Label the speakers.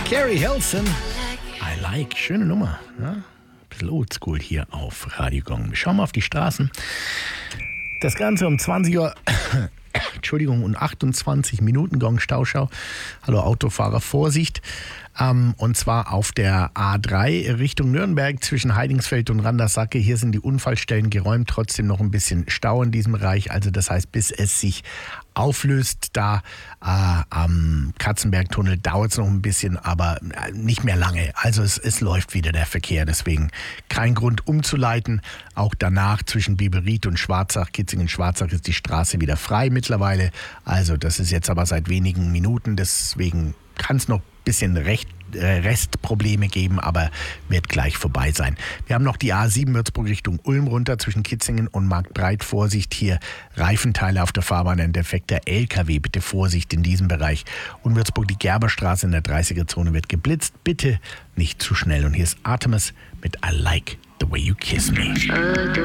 Speaker 1: Carrie Hilson, I like. Schöne Nummer. Ja? Ein bisschen oldschool hier auf Radio Gong. Wir schauen mal auf die Straßen. Das Ganze um 20 Uhr. Entschuldigung, und 28 Minuten Gong Stauschau. Hallo Autofahrer, Vorsicht. Und zwar auf der A3 Richtung Nürnberg zwischen Heidingsfeld und Randersacke. Hier sind die Unfallstellen geräumt, trotzdem noch ein bisschen Stau in diesem Bereich. Also das heißt, bis es sich auflöst, da am Katzenbergtunnel dauert es noch ein bisschen, aber nicht mehr lange. Also es läuft wieder der Verkehr, deswegen kein Grund umzuleiten. Auch danach zwischen Biberried und Schwarzach, Kitzingen-Schwarzach ist die Straße wieder frei mittlerweile. Also das ist jetzt aber seit wenigen Minuten, deswegen kann es noch ein bisschen Restprobleme geben, aber wird gleich vorbei sein. Wir haben noch die A7 Würzburg Richtung Ulm runter zwischen Kitzingen und Marktbreit. Vorsicht hier, Reifenteile auf der Fahrbahn, ein defekter LKW, bitte Vorsicht in diesem Bereich. Und Würzburg, die Gerberstraße in der 30er-Zone wird geblitzt, bitte nicht zu schnell. Und hier ist Artemis mit I Like the Way You Kiss Me.